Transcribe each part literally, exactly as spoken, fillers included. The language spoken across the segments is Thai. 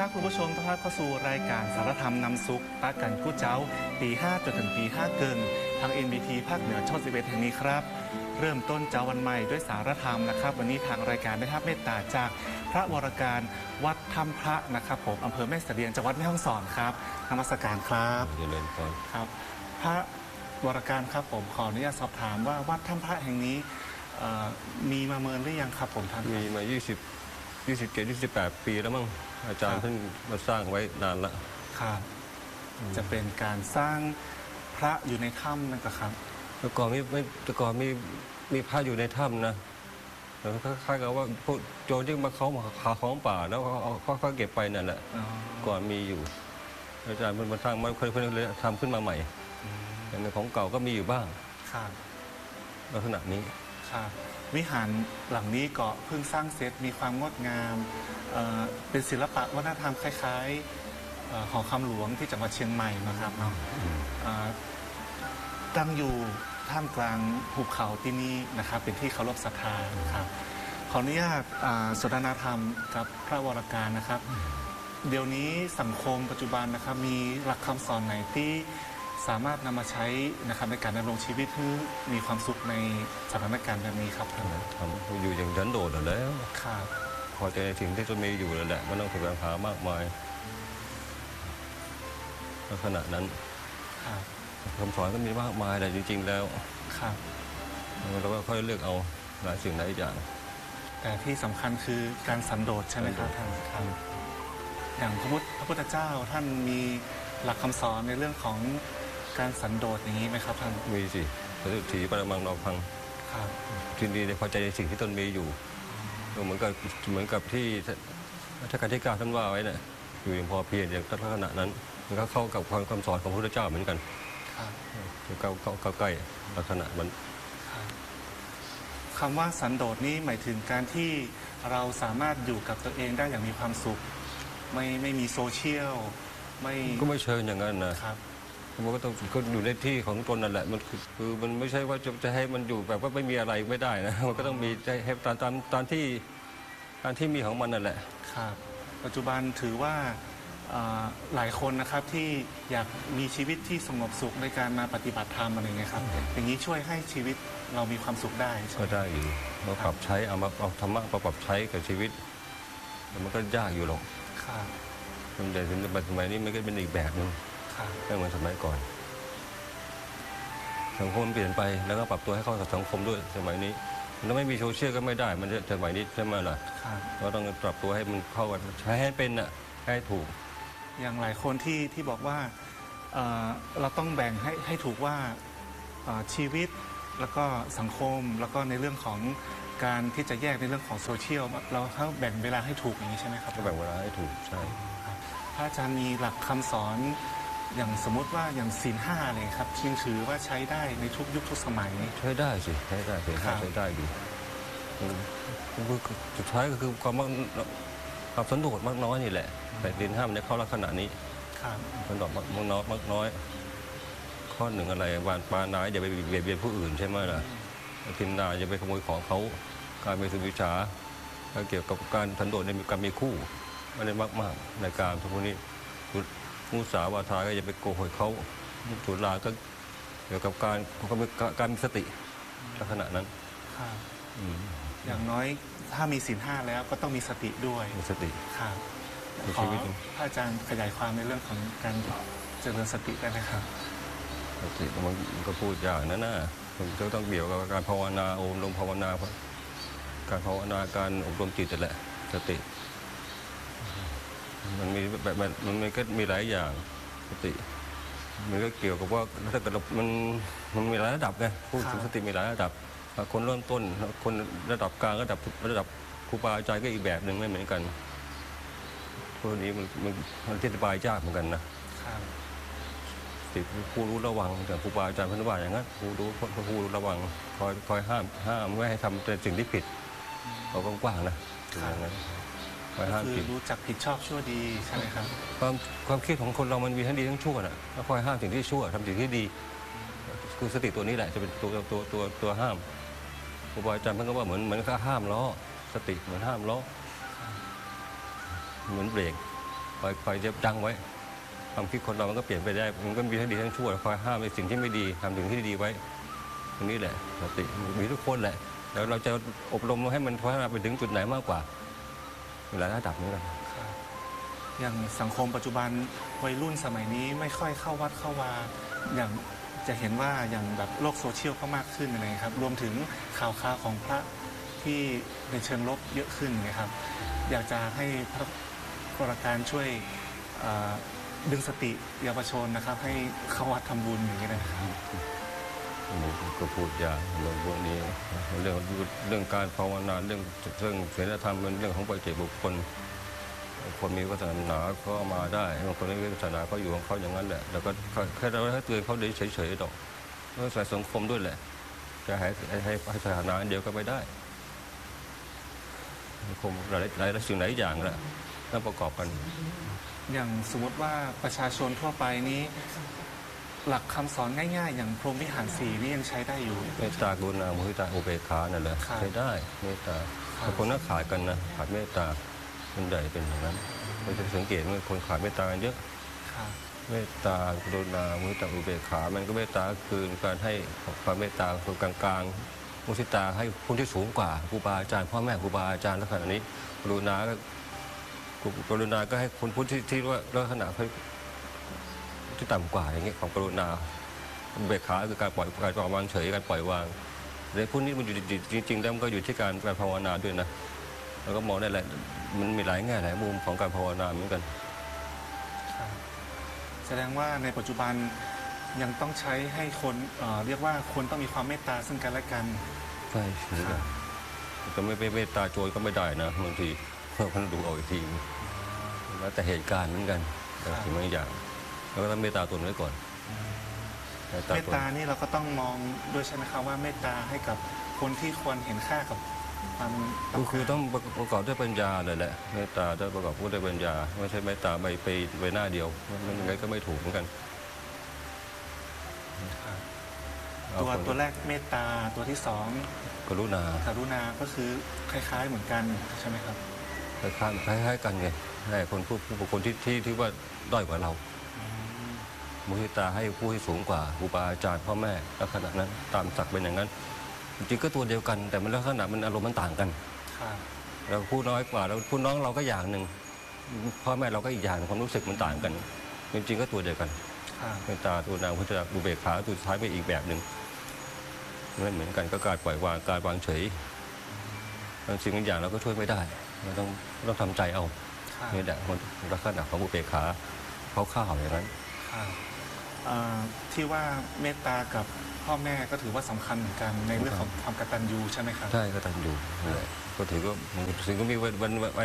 ครับคุณผู้ชมต้อนรับเข้าสู่รายการสารธรรมนำสุขตากันกู้เจ้าตีห้าจนถึงตีห้าเกินทาง เอ็น บี ที ภาคเหนือช่องสิบเอ็ดแห่งนี้ครับเริ่มต้นเจ้าวันใหม่ด้วยสารธรรมนะครับวันนี้ทางรายการได้รับเมตตาจากพระวรการวัดถ้ำพระนะครับผมอำเภอแม่เสลียงจังหวัดแม่ฮ่องสอนครับนมัสการครับเจริญพรครับพระวรการครับผมขออนุญาตสอบถามว่าวัดถ้ำพระแห่งนี้มีมาเมินหรือยังครับผมท่านมีมายี่สิบ ยี่สิบเจ็ด ยี่สิบแปดปีแล้วมั้งอาจารย์เพิ่งมาสร้างไว้นานละครับจะเป็นการสร้างพระอยู่ในถ้ำนั่นก็ครับแต่ก่อนมีไม่แต่ก่อนมีมีพระอยู่ในถ้ำนะแล้วคล้ายๆกับว่าพวกโจรที่มาเขามาหาของป่าแล้วเขาเขาเขาเก็บไปนั่นแหละก่อนมีอยู่อาจารย์เพิ่งมาสร้างมาเพิ่งเลยทำขึ้นมาใหม่แต่ในของเก่าก็มีอยู่บ้างครับลักษณะนี้ครับวิหารหลังนี้ก็เพิ่งสร้างเสร็จมีความงดงามเป็นศิลปะวัฒนธรรมคล้ายๆหอคำหลวงที่จังหวัดเชียงใหม่นะครับเนาะตั้งอยู่ท่ามกลางหุบเขาที่นี่นะครับเป็นที่เคารพศรัทธาครับขออนุญาตสนทนาธรรมกับพระวรการนะครับเดี๋ยวนี้สังคมปัจจุบันนะครับมีหลักคำสอนไหนที่สามารถนำมาใช้นะครับในการดำรงชีวิตให้มีความสุขในสถานการณ์แบบนี้ครับท่านทำอยู่อย่างดันโดดแล้วครับพอใจในสิ่งที่ตนมีอยู่แล้วแหละมันต้องถูกปัญหามากมายลักษณะนั้นคำสอนก็มีมากมายแต่จริงๆแล้วครับเราก็ค่อยเลือกเอาหลายสิ่งหลายอย่างแต่ที่สำคัญคือการสันโดษใช่ไหมครับท่านครับอย่างพระพุทธพระพุทธเจ้าท่านมีหลักคำสอนในเรื่องของการสันโดษอย่างนี้ไหมครับท่านมีสิสติถีปรมังนอพังทินดีในพอใจในสิ่งที่ตนมีอยู่เหมือนกับเหมือนกับที่รัชกาลที่เก้าท่านว่าไว้เนี่ยอยู่อย่างพอเพียงอย่างลักษณะนั้นมันก็เข้ากับความคำสอนของพระพุทธเจ้าเหมือนกันเก้าเก้าใกล้ลักษณะมันคำว่าสันโดษนี้หมายถึงการที่เราสามารถอยู่กับตัวเองได้อย่างมีความสุขไม่ไม่มีโซเชียลไม่ก็ไม่เชิญอย่างนั้นนะครับมันก็ต้องก็อยู่ในที่ของตนนั่นแหละมันคือมันไม่ใช่ว่าจะจะให้มันอยู่แบบว่าไม่มีอะไรไม่ได้นะมันก็ต้องมีให้ตามตามตามที่ตามที่มีของมันนั่นแหละครับปัจจุบันถือว่าหลายคนนะครับที่อยากมีชีวิตที่สงบสุขในการมาปฏิบัติธรรมอะไรเงี้ยครับอย่างนี้ช่วยให้ชีวิตเรามีความสุขได้ก็ได้อยู่เราปรับใช้เอามาเอาธรรมะมาปรับใช้กับชีวิตแต่มันก็ยากอยู่หรอกครับแต่ถึงสมัยนี้มันก็เป็นอีกแบบนึงไม่เหมือนสมัยก่อนสังคมเปลี่ยนไปแล้วก็ปรับตัวให้เข้ากับสังคมด้วยสมัยนี้ถ้าไม่มีโซเชียลก็ไม่ได้มันจะสมัยนี้ใช่ไหมล่ะเราต้องปรับตัวให้มันเข้ากันใช้ให้เป็นอ่ะให้ถูกอย่างหลายคนที่ที่บอกว่าเราต้องแบ่งให้ให้ถูกว่าชีวิตแล้วก็สังคมแล้วก็ในเรื่องของการที่จะแยกในเรื่องของโซเชียลเราต้องแบ่งเวลาให้ถูกอย่างนี้ใช่ไหมครับก็แบ่งเวลาให้ถูกใช่พระอาจารย์มีหลักคำสอนอย่างสมมติว่าอย่างศีลห้าเลยครับยังถือว่าใช้ได้ในทุกยุคทุกสมัยใช้ได้สิใช้ได้ศีลห้าใช้ได้ดีสุดท้ายก็คือความความสันโดษมากน้อยนี่แหละแต่ศีลห้ามันจะเข้าลักษณะนี้สันโดษมากน้อยมากน้อยข้อหนึ่งอะไรวานปานาอย่าไปเบียดเบียนผู้อื่นใช่ไหมล่ะทินนาอย่าไปขโมยของเขาการมีสุวิชาเกี่ยวกับการสันโดษในการมีคู่อะไรมากๆในการทุกนี้มุสาวาทาก็อย่าไปโกหกเขาสุราก็เกี่ยวกับการการมีสติลักษณะนั้นอย่างน้อยถ้ามีศีลห้าแล้วก็ต้องมีสติด้วยมีสติครับขอพระอาจารย์ขยายความในเรื่องของการเจริญสติได้ไหมครับสติมันก็พูดอย่างนั้นนะมันจะต้องเกี่ยวกับการภาวนาอบรมภาวนาการภาวนาการอบรมจิตนั่นแหละสติมันมีแบบมันมันก็มีหลายอย่างสติมันก็เกี่ยวกับว่าถ้าเกิดมันมันมีหลายระดับไงพูดถึงสติมีหลายระดับคนเริ่มต้นคนระดับกลางระดับระดับครูบาอาจารย์ก็อีกแบบหนึ่งไม่เหมือนกันพวกนี้มันมันมันอธิบายยากเหมือนกันนะสติผู้รู้ระวังแต่ครูบาอาจารย์พันว่าอย่างนั้นผู้รู้ผู้รู้ระวังคอยคอยห้ามห้ามไม่ให้ทำแต่สิ่งที่ผิดเขากว้างๆนะอย่างนั้นคือรู้จักผิดชอบชั่วดีใช่ไหมครับความความคิดของคนเรามันมีทั้งดีทั้งชั่วน่ะแล้วคอยห้ามสิ่งที่ชั่วทำสิ่งที่ดีคือสติตัวนี้แหละจะเป็นตัวตัวตัวตัวห้ามครูบาอาจารย์เพิ่งก็ว่าเหมือนเหมือนกับห้ามล้อสติเหมือนห้ามล้อเหมือนเบรกคอยคอยเย็บยั้งไว้ความคิดคนเรามันก็เปลี่ยนไปได้มันก็มีทั้งดีทั้งชั่วคอยห้ามในสิ่งที่ไม่ดีทำสิ่งที่ดีไว้ตรงนี้แหละสติมีทุกคนแหละแล้วเราจะอบรมให้มันพัฒนาไปถึงจุดไหนมากกว่าเวลาระดับนี้กันอย่างสังคมปัจจุบันวัยรุ่นสมัยนี้ไม่ค่อยเข้าวัดเข้าวาอย่างจะเห็นว่าอย่างแบบโลกโซเชียลก็มากขึ้นอะไรครับรวมถึงข่าวข่าวของพระที่ในเชิงลบเยอะขึ้นนะครับอยากจะให้พระวรการช่วยดึงสติเยาวชนนะครับให้เข้าวัดทำบุญอย่างนี้นะครับก็พูดยากเรื่องพวกนี้เรื่องเรื่องการภาวนาเรื่องเรื่องศีลธรรมเป็นเรื่องของปัจเจกบุคคลคนมีศาสนาก็มาได้บางคนไม่มีศาสนาก็อยู่ของเขาอย่างนั้นแหละแล้วก็แค่เราให้เตือนเขาได้เฉยๆดอกก็ใส่สังคมด้วยแหละจะให้ให้ให้ศาสนาเดียวก็ไม่ได้สังคมหลายหลายสิ่งหลายอย่างแหละต้องประกอบกันอย่างสมมติว่าประชาชนทั่วไปนี้หลักคำสอนง่ายๆอย่างพรหมวิหารสี่นี่ยังใช้ได้อยู่เมตตากรุณามุทิตาอุเบกขานั่นแหละใช้ได้เมตตาแต่คนนักขาดกันนะขาดเมตตาเป็นใหญ่เป็นอย่างนั้นเราจะสังเกตว่าคนขาดเมตตากันเยอะเมตตากรุณามุทิตาอุเบกขามันก็เมตตาคือการให้ความเมตตาคือกลางๆมุทิตาให้ผู้ที่สูงกว่าครูบาอาจารย์พ่อแม่ครูบาอาจารย์ลักษณะนี้กรุณาก็กรุณาก็ให้คนผู้ที่ที่ว่าลักษณะที่ต่ำกว่าอย่างเงี้ยของกรุณาเบกขาคือการปล่อยการปล่อยวางเฉยการปล่อยวางในพวกนี้มันอยู่จริงๆแล้วมันก็อยู่ที่การการภาวนาด้วยนะแล้วก็มองได้แหละมันมีหลายแง่หลายมุมของการภาวนาเหมือนกันแสดงว่าในปัจจุบันยังต้องใช้ให้คนเอ่อเรียกว่าคนต้องมีความเมตตาซึ่งกันและกันใช่จะไม่ไปเมตตาโจรก็ไม่ได้นะบางทีเพื่อคนดูเอาอีกทีแล้วแต่เหตุการณ์เหมือนกันแต่สิ่งบางอย่างเราก็ต้องเมตตาตนไว้ก่อนเมตตานี่เราก็ต้องมองด้วยใช่ไหมครับว่าเมตตาให้กับคนที่ควรเห็นค่ากับความก็คือต้องประกอบด้วยปัญญาเลยแหละเมตตาต้องประกอบด้วยปัญญาไม่ใช่เมตตาไปไปไปหน้าเดียวมันยังไงก็ไม่ถูกเหมือนกันตัวตัวแรกเมตตาตัวที่สองกรุณากรุณาก็คือคล้ายๆเหมือนกันใช่ไหมครับคล้ายๆคล้ายๆกันไงให้คนผู้ผู้บุคคลที่ที่ที่ว่าด้อยกว่าเรามุทิตาให้ผู้ที่สูงกว่าครูบาอาจารย์พ่อแม่ลักษณะนั้นตามศักดิ์เป็นอย่างนั้นจริงๆก็ตัวเดียวกันแต่มันลักษณะมันอารมณ์มันต่างกันเราผู้น้อยกว่าเราผู้น้องเราก็อย่างหนึ่งพ่อแม่เราก็อีกอย่างความรู้สึกมันต่างกันจริงๆก็ตัวเดียวกันเมตตาตัวนางพุทธะอุเบกขาตัวสุดท้ายไปอีกแบบหนึ่งไม่เหมือนกันก็การปล่อยวางการวางเฉยบางสิ่งบางอย่างเราก็ช่วยไม่ได้เราต้องต้องทำใจเอานี่แหละลักษณะของอุเบกขาเขาข้าวอย่างนั้นที่ว่าเมตตากับพ่อแม่ก็ถือว่าสำคัญเหมือนกันในเรื่องของความกตัญญูใช่ไหมครับใช่กตัญญูก็ถือว่าสิ่งก็มีวันวันไอ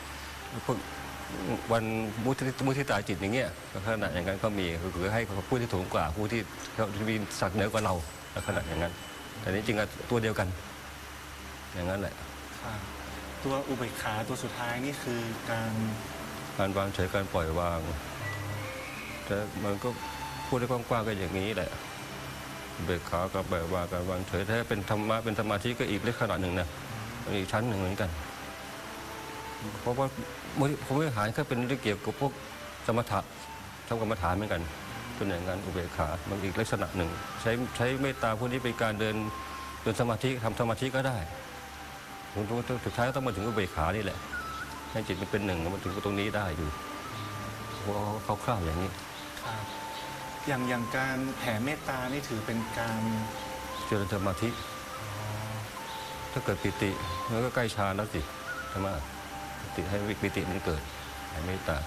วันมุทิมุทิตาจิตอย่างเงี้ยลักษณะอย่างนั้นก็มีก็คือให้ผู้ที่สูงกว่าผู้ที่เขามีศักดิ์เหนือกว่าเราลักษณะอย่างนั้นแต่นี้จริงๆตัวเดียวกันอย่างนั้นแหละตัวอุเบกขาตัวสุดท้ายนี่คือการการวางเฉยการปล่อยวางแต่มันก็พูดได้กว้างๆก็อย่างนี้แหละเบกขากับแบบว่าการวางเฉยถ้าเป็นธรรมะเป็นสมาธิก็อีกเล็กขนาดหนึ่งนะอีกชั้นหนึ่งเหมือนกันเพราะว่าผมไม่หายก็เป็นเรื่องเกี่ยวกับพวกสมถะทำกรรมฐานเหมือนกันเป็นอย่างนั้นอุเบกขามันอีกลักษณะหนึ่งใช้ใช้เมตตาพวกนี้เป็นการเดินเดินสมาธิทำสมาธิก็ได้สุดท้ายก็ต้องมาถึงอุเบกขานี่แหละให้จิตมันเป็นหนึ่งมาถึงตรงนี้ได้อยู่เพราะเขาคร่าวอย่างนี้อย่างอย่างการแผ่เมตตานี่ถือเป็นการเจริญสมาธิถ้าเกิดปิติมันก็ใกล้ฌานแล้วสิใช่ไหมปิติให้ปิติมันเกิดแผ่เมตตา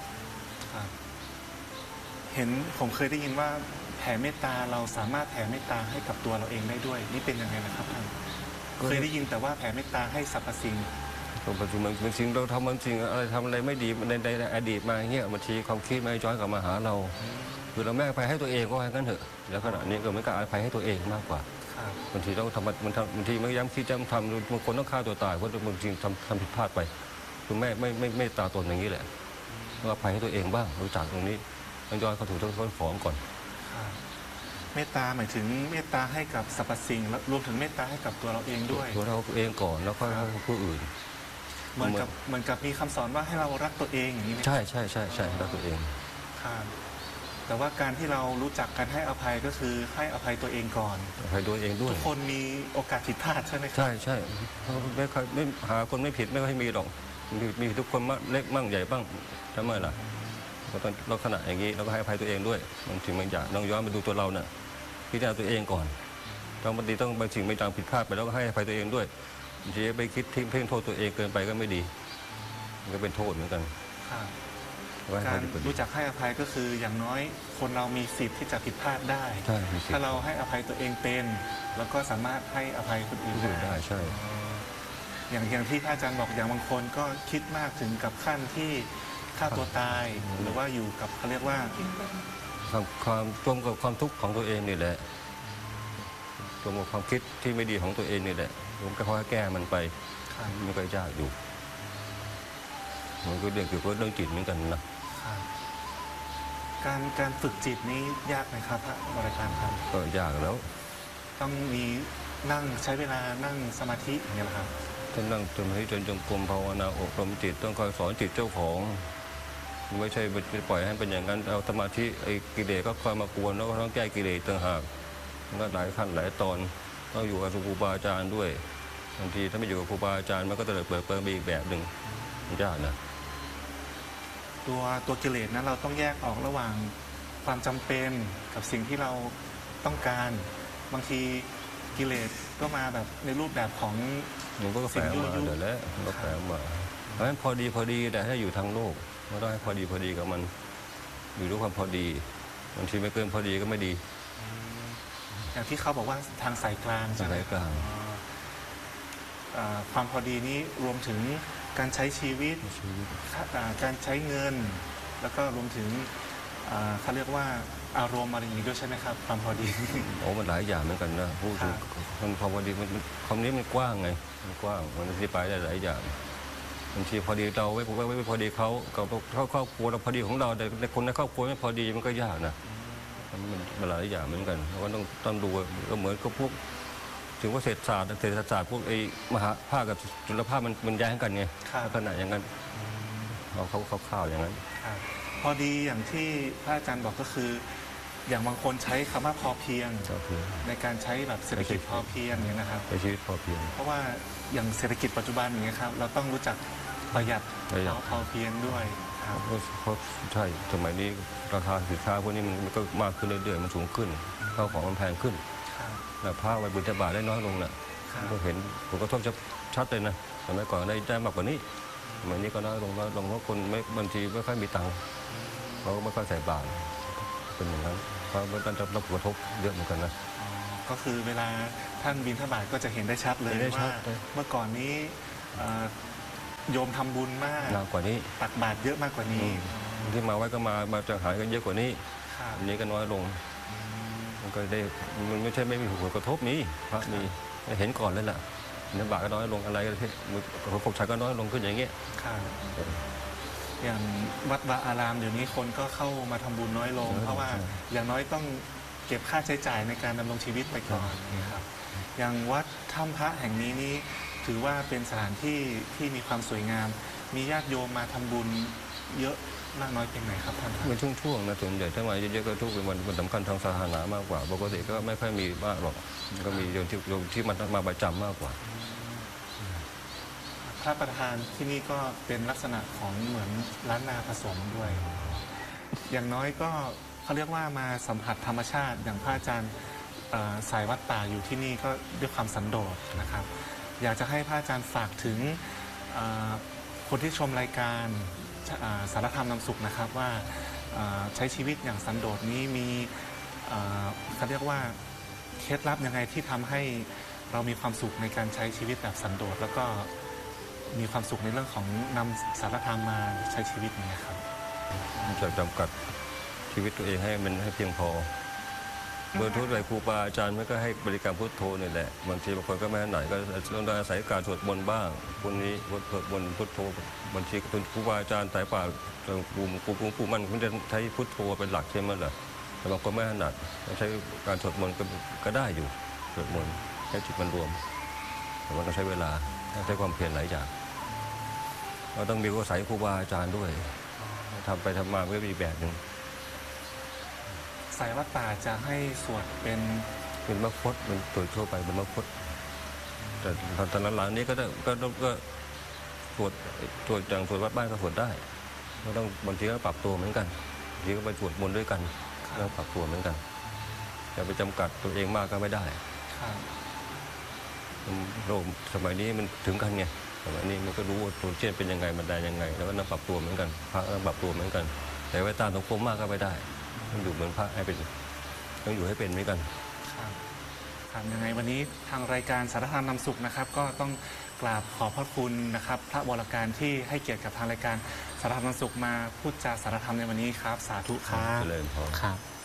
เห็นผมเคยได้ยินว่าแผ่เมตตาเราสามารถแผ่เมตตาให้กับตัวเราเองได้ด้วยนี่เป็นยังไงนะครับท่านเคยได้ยินแต่ว่าแผ่เมตตาให้สรรพสิ่งปัจจุบันบางสิ่งเราทำบางสิ่งอะไรทำอะไรไม่ดีในในอดีตมาเงี้ยบางทีความคิดมันย้อนกลับมาหาเราคือเราไม่อภัยให้ตัวเองก็ให้กันเถอะแล้วขณะนี้ก็ไม่กล้าอภัยให้ตัวเองมากกว่าบางทีต้องทำมันทำบางทีมันย้ำคิดย้ำทำบางคนต้องฆ่าตัวตายเพราะบางทีทำทำผิดพลาดไปคือไม่ไม่ไม่ไม่ตาตนอย่างนี้แหละต้องอภัยให้ตัวเองบ้างรู้จักตรงนี้ต้องย้อนเข้าถูกต้องต้นฟ้องก่อนเมตตาหมายถึงเมตตาให้กับสรรพสิ่งรวมถึงเมตตาให้กับตัวเราเองด้วยตัวเราเองก่อนแล้วค่อยให้ผู้อื่นเหมือนกับเหมือนกับมีคำสอนว่าให้เรารักตัวเองอย่างนี้ไหมใช่ใช่ใช่ใช่รักตัวเองครับแต่ว่าการที่เรารู้จักการให้อภัยก็คือให้อภัยตัวเองก่อนอภัยตัวเองด้วยทุกคนมีโอกาสผิดพลาดใช่ไหมครับใช่ใช่ไม่ค่อยไม่หาคนไม่ผิดไม่ค่อยมีหรอกมีมีทุกคนเล็กบ้างใหญ่บ้างทำไมล่ะเราต้องลักษณะอย่างนี้เราก็ให้อภัยตัวเองด้วยบางสิ่งบางอย่างต้องย้อนมาดูตัวเราเนี่ยพิจารณาตัวเองก่อนต้องบางทีต้องบางสิ่งบางอย่างผิดพลาดไปแล้วก็ให้อภัยตัวเองด้วยบางทีไปคิดทิ้งเพ่งโทษตัวเองเกินไปก็ไม่ดีมันก็เป็นโทษเหมือนกันครับก็ให้กาอภัรยตัวเองรู้จักให้อภัยก็คืออย่างน้อยคนเรามีสิทธิ์ที่จะผิดพลาดได้ใช่มีสิทธิ์ถ้าเราให้อภัยตัวเองเป็นแล้วก็สามารถให้อภัยคนอื่นรู้สึกได้ได้ใช่อย่างอย่างที่พระอาจารย์บอกอย่างบางคนก็คิดมากถึงกับขั้นที่ฆ่าตัวตาย หรือว่าอยู่กับเขาเรียกว่าความความจมกับความทุกข์ของตัวเองนี่แหละจมกับความคิดที่ไม่ดีของตัวเองนี่แหละผมก็ค่อยแก้มันไปมันก็ยากอยู่มันก็เรื่องเกี่ยวกับเรื่องจิตเหมือนกันนะครับการการฝึกจิตนี้ยากไหมครับพระบริการครับก็ยากแล้วต้องมีนั่งใช้เวลานั่งสมาธิอย่างเงี้ยเหรอครับถ้านั่งสมาธิเดินจงกรมภาวนาอบรมจิตต้องคอยสอนจิตเจ้าของไม่ใช่ไปปล่อยให้เป็นอย่างนั้นเอาสมาธิไอ้กิเลสก็คอยมากวนแล้วก็ต้องแก้กิเลสต่างหากมันก็หลายขั้นหลายตอนต้องอยู่กับครูบาอาจารย์ด้วยบางทีถ้าไม่อยู่กับครูบาอาจารย์มันก็จะเปิดเปิดไปอีกแบบหนึ่งมันยากนะตัวตัวกิเลสนั้นเราต้องแยกออกระหว่างความจำเป็นกับสิ่งที่เราต้องการบางทีกิเลสก็มาแบบในรูปแบบของมันก็แฝงมาเดี๋ยวแล้วมันก็แฝงมาเพราะฉะนั้นพอดีพอดีแต่ให้อยู่ทางโลกมันต้องให้พอดีพอดีกับมันอยู่ด้วยความพอดีบางทีไม่เกินพอดีก็ไม่ดีอย่างที่เขาบอกว่าทางสายกลางใช่ไหมสายกลางอ่าความพอดีนี้รวมถึงการใช้ชีวิตชีวิตอ่าการใช้เงิน แล้วก็รวมถึงอ่าเขาเรียกว่าอารมณ์อะไรอย่างนี้ด้วยใช่ไหมครับ ความพอดีโอ้มันหลายอย่างเหมือนกันนะพูดถึงครับมันพอพอดีมันมันคำนี้มันกว้างไงมันกว้างมันอธิบายได้หลายอย่างบางทีพอดีเราไว้ไว้ไว้พอดีเขากับครอบครอบครัวเราพอดีของเราแต่ในคนในครอบครัวไม่พอดีมันก็ยากนะมันมันหลายอย่างเหมือนกันเราก็ต้องต้องดูก็เหมือนกับพวกถึงว่าเศรษฐศาสตร์เศรษฐศาสตร์พวกไอ้มหาภาคกับจุลภาคมันมันแย้งกันไงครับลักษณะอย่างนั้นเอาเขาเขาข่าวอย่างนั้นครับพอดีอย่างที่พระอาจารย์บอกก็คือ อย่างบางคนใช้คำว่าพอเพียงก็คือในการใช้แบบเศรษฐกิจพอเพียงเนี่ยนะครับใช้ชีวิตพอเพียงเพราะว่าอย่างเศรษฐกิจปัจจุบันอย่างเงี้ยครับเราต้องรู้จักประหยัดประหยัดพอเพียงด้วยครับเพราะเพราะใช่สมัยนี้ราคาสินค้าพวกนี้มันก็มากขึ้นเรื่อยๆมันสูงขึ้นข้าวของมันแพงขึ้นครับแล้วผ้าไว้บิณฑบาตได้น้อยลงน่ะครับก็เห็นผลกระทบชัดเลยนะสมัยก่อนได้ได้มากกว่านี้สมัยนี้ก็น้อยลงน้อยลงเพราะคนไม่บางทีไม่ค่อยมีตังค์เขาก็ไม่ค่อยใส่บาตรเป็นอย่างนั้นเพราะมันจะรับผลกระทบเยอะเหมือนกันนะอ๋อก็คือเวลาท่านบิณฑบาตก็จะเห็นได้ชัดเลยเห็นได้ชัว่าดเลยเมื่อก่อนนี้เอ่อโยมทำบุญมากมากกว่านี้ตักบาตรเยอะมากกว่านี้ที่มาไว้ก็มามาจะหายกันเยอะกว่านี้ครับอันนี้ก็น้อยลงมันก็ได้มันไม่ใช่ไม่มีผลกระทบมีพระมีเห็นก่อนเลยล่ะบิณฑบาตก็น้อยลงอะไรก็ที่พวกชายก็น้อยลงขึ้นอย่างเงี้ยครับอย่างวัดวาอารามเดี๋ยวนี้คนก็เข้ามาทำบุญน้อยลงน้อยลงเพราะว่าใช่อย่างน้อยต้องเก็บค่าใช้จ่ายในการดำรงชีวิตไปก่อนนะครับอย่างวัดถ้ำพระแห่งนี้นี่ถือว่าเป็นสถานที่ที่มีความสวยงาม มีญาติโยมมาทำบุญเยอะมากน้อยเพียงไหนครับท่านครับเป็นช่วงๆนะส่วนใหญ่ถ้ามาเยอะๆก็ทุกเป็นวันวันสำคัญทางศาสนามากกว่าปกติก็ไม่ค่อยมีมากหรอกก็มีโยมที่โยมที่มันมาประจำมากกว่าพระประธานที่นี่ก็เป็นลักษณะของเหมือนล้านนาผสมด้วย อย่างน้อยก็เขาเรียกว่ามาสัมผัสธรรมชาติ อย่างพระอาจารย์เอ่อสายวัดป่าอยู่ที่นี่ก็ด้วยความสันโดษนะครับ อยากจะให้พระอาจารย์ฝากถึงเอ่อคนที่ชมรายการอ่าสารธรรมนำสุขนะครับว่าเอ่อใช้ชีวิตอย่างสันโดษนี้มีเอ่อเขาเรียกว่าเคล็ดลับยังไงที่ทำให้เรามีความสุขในการใช้ชีวิตแบบสันโดษแล้วก็มีความสุขในเรื่องของนำสารธรรมมาใช้ชีวิตอย่างนี้ยครับจะจำกัดชีวิตตัวเองให้มันให้เพียงพอเบอร์โทรไปครูบาอาจารย์มันก็ให้บริการพุทโธนี่แหละบางทีบางคนก็ไม่ถนัดก็ต้องอาศัยการสวดมนต์บ้างคนนี้สวดมนต์พุทโธบางทีครูบาอาจารย์สายป่าครูครูครูครูมันคุณจะใช้พุทโธเป็นหลักใช่ไหมล่ะแต่บางคนไม่ถนัดใช้การสวดมนต์ก็ก็ได้อยู่สวดมนต์ให้จิตมันรวมแต่มันก็ใช้เวลาใช้ความเพียรหลายอย่างเราต้องมีอาศัยครูบาอาจารย์ด้วยทำไปทำมาก็มีแบบหนึ่งสายวัดป่าจะให้สวดเป็นเป็นมะพดเป็นตัวทั่วไปเป็นมะพดแต่ตอนหลังๆนี้ก็ได้ก็ก็สวดสวดอย่างสวดวัดบ้านก็สวดได้ก็ต้องบางทีก็ปรับตัวเหมือนกันบางทีก็ไปสวดมนต์ด้วยกันแล้วปรับตัวเหมือนกันอย่าไปจำกัดตัวเองมากก็ไม่ได้โลกสมัยนี้มันถึงกันไงสมัยนี้มันก็รู้ว่าตัวเช่นเป็นยังไงมันได้ยังไงแล้วก็ต้องปรับตัวเหมือนกันพระต้องปรับตัวเหมือนกันแต่ไว้ตามสังคมมากก็ไม่ได้ต้องอยู่เหมือนพระให้เป็นต้องอยู่ให้เป็นเหมือนกันครับครับยังไงวันนี้ทางรายการสารธรรมนำสุขนะครับก็ต้องกราบขอบพระคุณนะครับพระวรการที่ให้เกียรติกับทางรายการสารธรรมนำสุขมาพูดจาสารธรรมในวันนี้ครับสาธุครับเจริญพรครับ